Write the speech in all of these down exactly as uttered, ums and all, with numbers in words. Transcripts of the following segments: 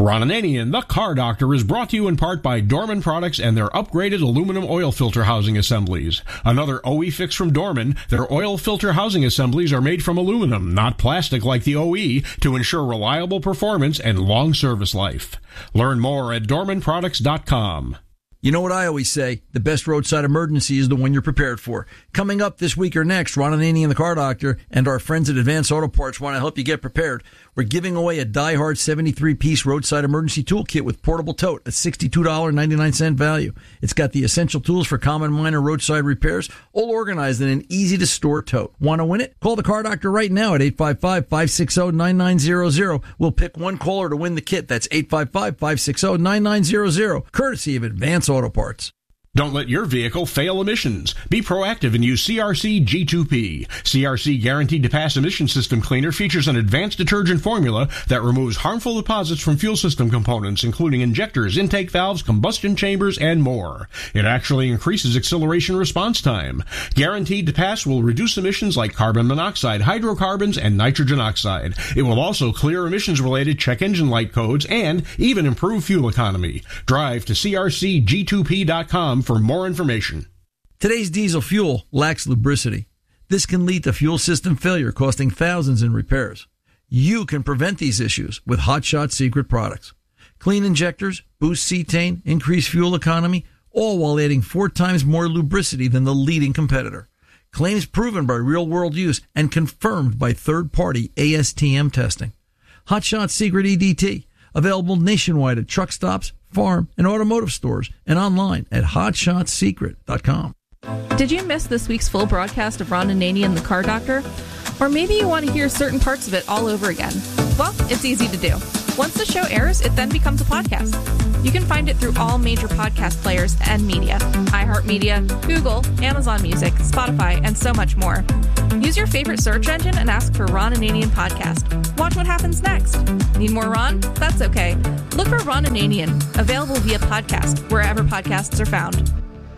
Ron Ananian, the Car Doctor, is brought to you in part by Dorman Products and their upgraded aluminum oil filter housing assemblies. Another O E fix from Dorman, their oil filter housing assemblies are made from aluminum, not plastic like the O E, to ensure reliable performance and long service life. Learn more at dorman products dot com. You know what I always say, the best roadside emergency is the one you're prepared for. Coming up this week or next, Ron Ananian, the Car Doctor, and our friends at Advance Auto Parts want to help you get prepared. We're giving away a Die Hard seventy-three piece roadside emergency toolkit with portable tote, a sixty-two dollars and ninety-nine cents value. It's got the essential tools for common minor roadside repairs, all organized in an easy-to-store tote. Want to win it? Call the Car Doctor right now at eight five five, five six zero, nine nine zero zero. We'll pick one caller to win the kit. That's eight five five, five six zero, nine nine zero zero, courtesy of Advance Auto Parts. Don't let your vehicle fail emissions. Be proactive and use C R C G two P. C R C Guaranteed to Pass Emission System Cleaner features an advanced detergent formula that removes harmful deposits from fuel system components, including injectors, intake valves, combustion chambers, and more. It actually increases acceleration response time. Guaranteed to Pass will reduce emissions like carbon monoxide, hydrocarbons, and nitrogen oxide. It will also clear emissions-related check engine light codes and even improve fuel economy. Drive to C R C G two P dot com for more information. Today's diesel fuel lacks lubricity. This can lead to fuel system failure, costing thousands in repairs. You can prevent these issues with Hot Shot Secret products. Clean injectors, boost cetane, increase fuel economy, all while adding four times more lubricity than the leading competitor. Claims proven by real-world use and confirmed by third-party A S T M testing. Hot Shot Secret E D T, available nationwide at truck stops, farm, and automotive stores, and online at hot shot secret dot com. Did you miss this week's full broadcast of Ron Ananian, the Car Doctor? Or maybe you want to hear certain parts of it all over again. Well, it's easy to do. Once the show airs, it then becomes a podcast. You can find it through all major podcast players and media: iHeartMedia, Google, Amazon Music, Spotify, and so much more. Use your favorite search engine and ask for Ron Ananian Podcast. Watch what happens next. Need more Ron? That's okay. Look for Ron Ananian, available via podcast, wherever podcasts are found.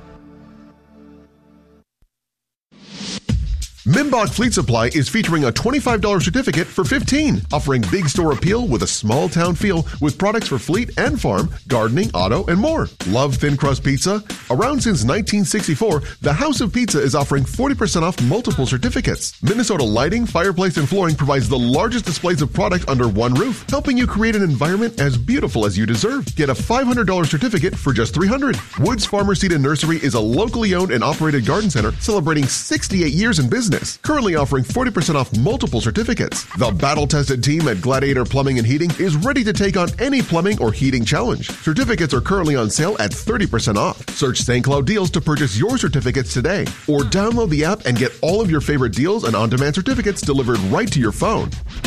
Mimbach Fleet Supply is featuring a twenty-five dollars certificate for fifteen dollars, offering big store appeal with a small town feel with products for fleet and farm, gardening, auto, and more. Love thin crust pizza? Around since nineteen sixty-four, the House of Pizza is offering forty percent off multiple certificates. Minnesota Lighting, Fireplace, and Flooring provides the largest displays of product under one roof, helping you create an environment as beautiful as you deserve. Get a five hundred dollars certificate for just three hundred dollars. Woods Farmer Seed and Nursery is a locally owned and operated garden center celebrating sixty-eight years in business. Currently offering forty percent off multiple certificates. The battle-tested team at Gladiator Plumbing and Heating is ready to take on any plumbing or heating challenge. Certificates are currently on sale at thirty percent off. Search Saint Cloud Deals to purchase your certificates today, or download the app and get all of your favorite deals and on-demand certificates delivered right to your phone.